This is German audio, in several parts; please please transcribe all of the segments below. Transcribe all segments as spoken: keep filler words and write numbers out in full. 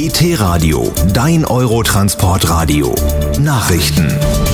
E T-Radio, dein Eurotransportradio. Nachrichten.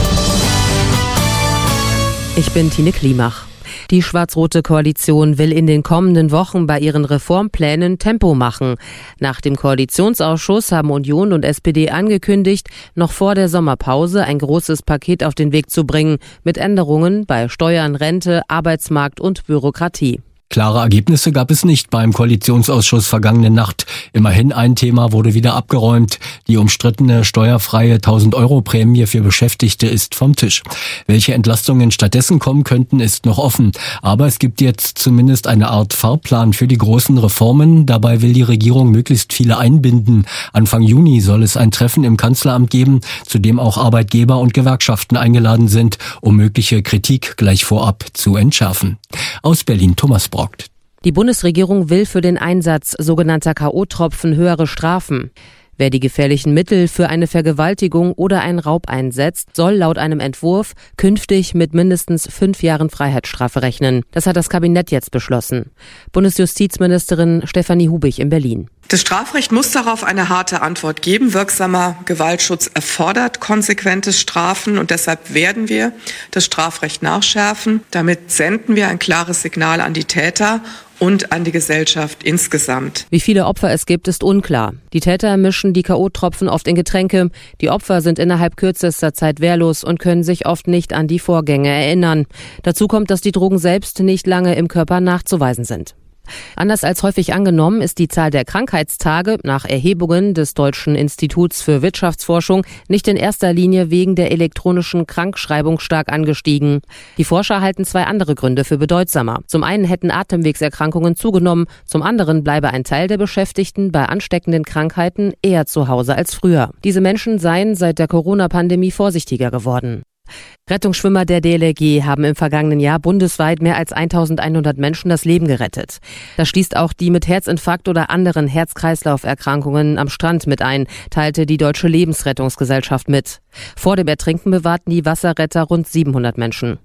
Ich bin Tine Klimach. Die schwarz-rote Koalition will in den kommenden Wochen bei ihren Reformplänen Tempo machen. Nach dem Koalitionsausschuss haben Union und S P D angekündigt, noch vor der Sommerpause ein großes Paket auf den Weg zu bringen, mit Änderungen bei Steuern, Rente, Arbeitsmarkt und Bürokratie. Klare Ergebnisse gab es nicht beim Koalitionsausschuss vergangene Nacht. Immerhin ein Thema wurde wieder abgeräumt. Die umstrittene steuerfreie tausend-Euro-Prämie für Beschäftigte ist vom Tisch. Welche Entlastungen stattdessen kommen könnten, ist noch offen. Aber es gibt jetzt zumindest eine Art Fahrplan für die großen Reformen. Dabei will die Regierung möglichst viele einbinden. Anfang Juni soll es ein Treffen im Kanzleramt geben, zu dem auch Arbeitgeber und Gewerkschaften eingeladen sind, um mögliche Kritik gleich vorab zu entschärfen. Aus Berlin Thomas Brock. Die Bundesregierung will für den Einsatz sogenannter K O-Tropfen höhere Strafen. Wer die gefährlichen Mittel für eine Vergewaltigung oder einen Raub einsetzt, soll laut einem Entwurf künftig mit mindestens fünf Jahren Freiheitsstrafe rechnen. Das hat das Kabinett jetzt beschlossen. Bundesjustizministerin Stefanie Hubig in Berlin. Das Strafrecht muss darauf eine harte Antwort geben. Wirksamer Gewaltschutz erfordert konsequente Strafen und deshalb werden wir das Strafrecht nachschärfen. Damit senden wir ein klares Signal an die Täter und an die Gesellschaft insgesamt. Wie viele Opfer es gibt, ist unklar. Die Täter mischen die K O-Tropfen oft in Getränke. Die Opfer sind innerhalb kürzester Zeit wehrlos und können sich oft nicht an die Vorgänge erinnern. Dazu kommt, dass die Drogen selbst nicht lange im Körper nachzuweisen sind. Anders als häufig angenommen ist die Zahl der Krankheitstage nach Erhebungen des Deutschen Instituts für Wirtschaftsforschung nicht in erster Linie wegen der elektronischen Krankschreibung stark angestiegen. Die Forscher halten zwei andere Gründe für bedeutsamer. Zum einen hätten Atemwegserkrankungen zugenommen, zum anderen bleibe ein Teil der Beschäftigten bei ansteckenden Krankheiten eher zu Hause als früher. Diese Menschen seien seit der Corona-Pandemie vorsichtiger geworden. Rettungsschwimmer der D L R G haben im vergangenen Jahr bundesweit mehr als eintausendeinhundert Menschen das Leben gerettet. Das schließt auch die mit Herzinfarkt oder anderen Herz-Kreislauf-Erkrankungen am Strand mit ein, teilte die Deutsche Lebensrettungsgesellschaft mit. Vor dem Ertrinken bewahrten die Wasserretter rund siebenhundert Menschen.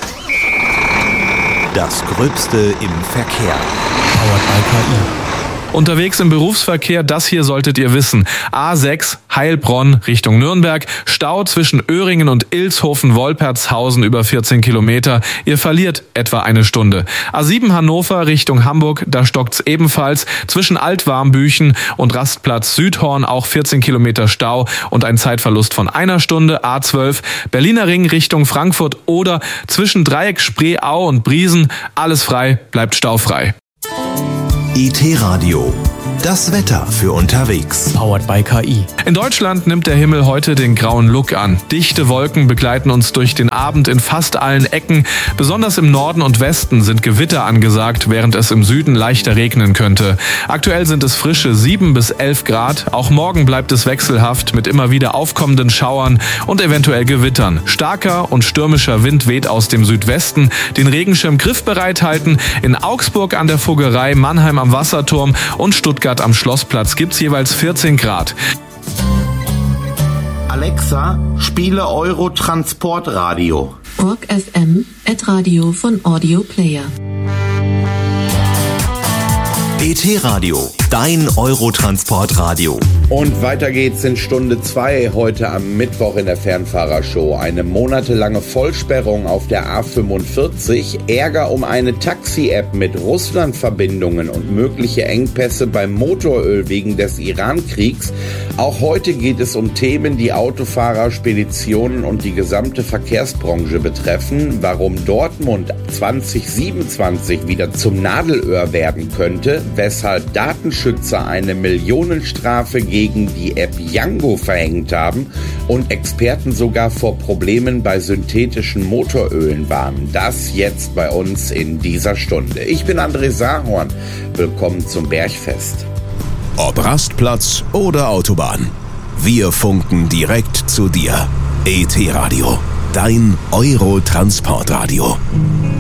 Das Gröbste im Verkehr. Powered by K I. Unterwegs im Berufsverkehr, das hier solltet ihr wissen. A sechs Heilbronn Richtung Nürnberg, Stau zwischen Öhringen und Ilshofen-Wolpertshausen über vierzehn Kilometer. Ihr verliert etwa eine Stunde. A sieben Hannover Richtung Hamburg, da stockt's ebenfalls. Zwischen Altwarmbüchen und Rastplatz Südhorn auch vierzehn Kilometer Stau und ein Zeitverlust von einer Stunde. A zwölf Berliner Ring Richtung Frankfurt oder zwischen Dreieck, Spreeau und Briesen. Alles frei, bleibt staufrei. E T-Radio. Das Wetter für unterwegs. Powered by K I. In Deutschland nimmt der Himmel heute den grauen Look an. Dichte Wolken begleiten uns durch den Abend in fast allen Ecken. Besonders im Norden und Westen sind Gewitter angesagt, während es im Süden leichter regnen könnte. Aktuell sind es frische sieben bis elf Grad. Auch morgen bleibt es wechselhaft mit immer wieder aufkommenden Schauern und eventuell Gewittern. Starker und stürmischer Wind weht aus dem Südwesten. Den Regenschirm griffbereit halten. In Augsburg an der Vogerei, Mannheim am Wasserturm und Stuttgart am Schlossplatz gibt's jeweils vierzehn Grad. Alexa, spiele Eurotransportradio. Rock F M, Radio von Audio Player. E T-Radio, dein Eurotransportradio. Und weiter geht's in Stunde zwei heute am Mittwoch in der Fernfahrershow. Eine monatelange Vollsperrung auf der A fünfundvierzig, Ärger um eine Taxi-App mit Russland-Verbindungen und mögliche Engpässe beim Motoröl wegen des Iran-Kriegs. Auch heute geht es um Themen, die Autofahrer, Speditionen und die gesamte Verkehrsbranche betreffen. Warum Dortmund zwanzig siebenundzwanzig wieder zum Nadelöhr werden könnte, weshalb Datenschützer eine Millionenstrafe gegen die App Yango verhängt haben und Experten sogar vor Problemen bei synthetischen Motorölen warnen. Das jetzt bei uns in dieser Stunde. Ich bin André Sahorn. Willkommen zum Bergfest. Ob Rastplatz oder Autobahn, wir funken direkt zu dir. E T-Radio, dein Eurotransportradio.